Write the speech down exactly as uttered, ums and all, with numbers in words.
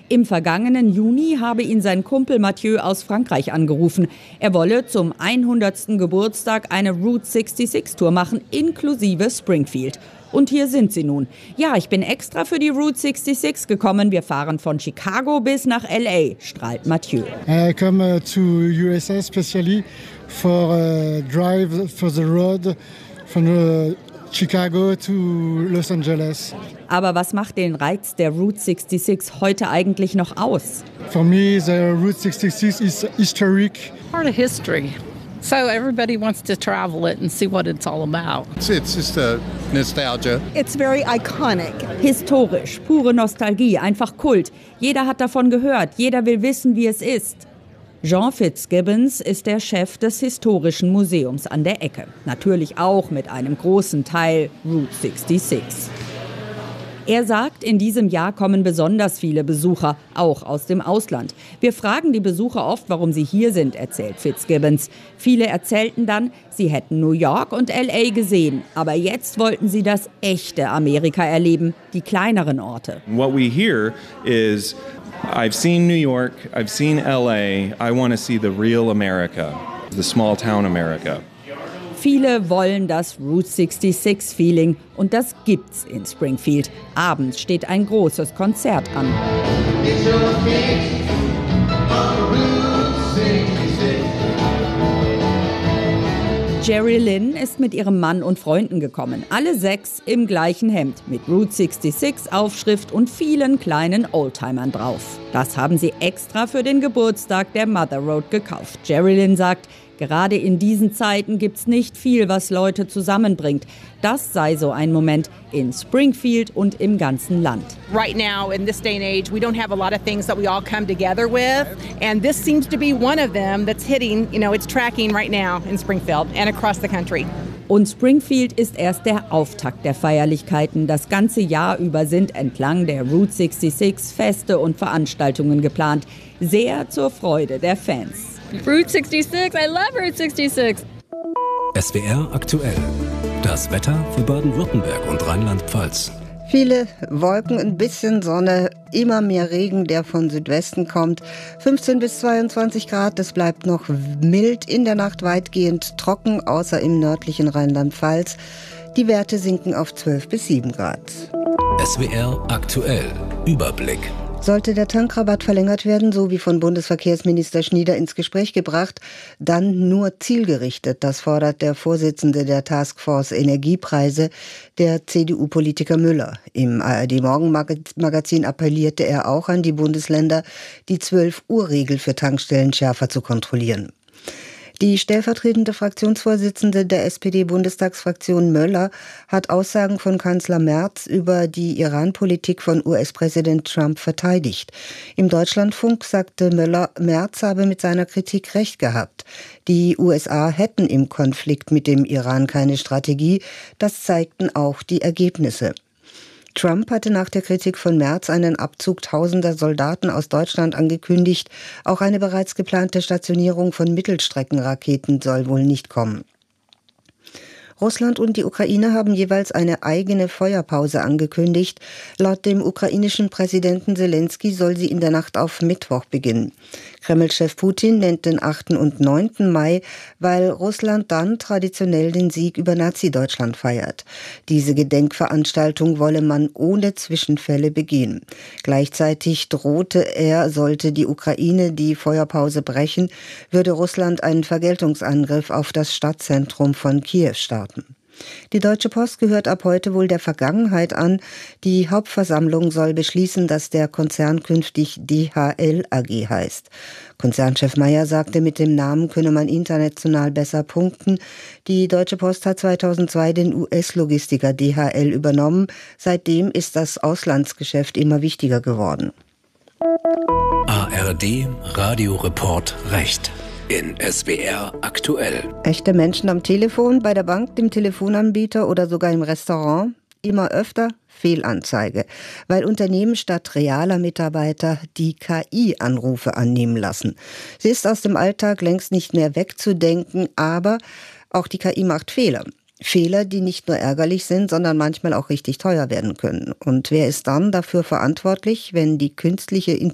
Im vergangenen Juni habe ihn sein Kumpel Mathieu aus Frankreich angerufen. Er wolle zum hundertsten Geburtstag eine Route sechsundsechzig-Tour machen, inklusive Springfield. Und hier sind sie nun. Ja, ich bin extra für die Route sechsundsechzig gekommen. Wir fahren von Chicago bis nach L A, strahlt Mathieu. I come to U S A especially for a drive for the road from uh, Chicago to Los Angeles. Aber was macht den Reiz der Route sechsundsechzig heute eigentlich noch aus? For me, the Route sechsundsechzig is historic. Part of history. So everybody wants to travel it and see what it's all about. It's, it's just a nostalgia. It's very iconic. Historisch, pure Nostalgie, einfach Kult. Jeder hat davon gehört, jeder will wissen, wie es ist. Jean Fitzgibbons ist der Chef des Historischen Museums an der Ecke. Natürlich auch mit einem großen Teil Route sechsundsechzig. Er sagt, in diesem Jahr kommen besonders viele Besucher, auch aus dem Ausland. Wir fragen die Besucher oft, warum sie hier sind, erzählt Fitzgibbons. Viele erzählten dann, sie hätten New York und L A gesehen. Aber jetzt wollten sie das echte Amerika erleben, die kleineren Orte. What we hear is, I've seen New York, I've seen L A, I want to see the real America, the small town America. Viele wollen das Route sechsundsechzig-Feeling und das gibt's in Springfield. Abends steht ein großes Konzert an. Jerry Lynn ist mit ihrem Mann und Freunden gekommen. Alle sechs im gleichen Hemd mit Route sechsundsechzig-Aufschrift und vielen kleinen Oldtimern drauf. Das haben sie extra für den Geburtstag der Mother Road gekauft. Jerry Lynn sagt, gerade in diesen Zeiten gibt's nicht viel, was Leute zusammenbringt. Das sei so ein Moment in Springfield und im ganzen Land. Right now, in this day and age, we don't have a lot of things that we all come together with. And this seems to be one of them that's hitting, you know, it's tracking right now in Springfield and across the country. Und Springfield ist erst der Auftakt der Feierlichkeiten. Das ganze Jahr über sind entlang der Route sechsundsechzig Feste und Veranstaltungen geplant. Sehr zur Freude der Fans. Route sechsundsechzig, I love Route sechsundsechzig. S W R aktuell. Das Wetter für Baden-Württemberg und Rheinland-Pfalz. Viele Wolken, ein bisschen Sonne, immer mehr Regen, der von Südwesten kommt. fünfzehn bis zweiundzwanzig Grad, es bleibt noch mild, in der Nacht weitgehend trocken, außer im nördlichen Rheinland-Pfalz. Die Werte sinken auf zwölf bis sieben Grad. S W R aktuell. Überblick. Sollte der Tankrabatt verlängert werden, so wie von Bundesverkehrsminister Schnieder ins Gespräch gebracht, dann nur zielgerichtet. Das fordert der Vorsitzende der Taskforce Energiepreise, der C D U-Politiker Müller. Im A R D-Morgenmagazin appellierte er auch an die Bundesländer, die zwölf-Uhr-Regel für Tankstellen schärfer zu kontrollieren. Die stellvertretende Fraktionsvorsitzende der S P D-Bundestagsfraktion Möller hat Aussagen von Kanzler Merz über die Iran-Politik von U S-Präsident Trump verteidigt. Im Deutschlandfunk sagte Möller, Merz habe mit seiner Kritik recht gehabt. Die U S A hätten im Konflikt mit dem Iran keine Strategie. Das zeigten auch die Ergebnisse. Trump hatte nach der Kritik von Merz einen Abzug tausender Soldaten aus Deutschland angekündigt. Auch eine bereits geplante Stationierung von Mittelstreckenraketen soll wohl nicht kommen. Russland und die Ukraine haben jeweils eine eigene Feuerpause angekündigt. Laut dem ukrainischen Präsidenten Selenskyj soll sie in der Nacht auf Mittwoch beginnen. Kreml-Chef Putin nennt den achten und neunten Mai, weil Russland dann traditionell den Sieg über Nazi-Deutschland feiert. Diese Gedenkveranstaltung wolle man ohne Zwischenfälle begehen. Gleichzeitig drohte er, sollte die Ukraine die Feuerpause brechen, würde Russland einen Vergeltungsangriff auf das Stadtzentrum von Kiew starten. Die Deutsche Post gehört ab heute wohl der Vergangenheit an. Die Hauptversammlung soll beschließen, dass der Konzern künftig D H L A G heißt. Konzernchef Meyer sagte, mit dem Namen könne man international besser punkten. Die Deutsche Post hat zweitausendzwei den U S-Logistiker D H L übernommen. Seitdem ist das Auslandsgeschäft immer wichtiger geworden. A R D Radioreport Recht. In S W R aktuell. Echte Menschen am Telefon, bei der Bank, dem Telefonanbieter oder sogar im Restaurant? Immer öfter Fehlanzeige, weil Unternehmen statt realer Mitarbeiter die K I-Anrufe annehmen lassen. Sie ist aus dem Alltag längst nicht mehr wegzudenken, aber auch die K I macht Fehler. Fehler, die nicht nur ärgerlich sind, sondern manchmal auch richtig teuer werden können. Und wer ist dann dafür verantwortlich, wenn die künstliche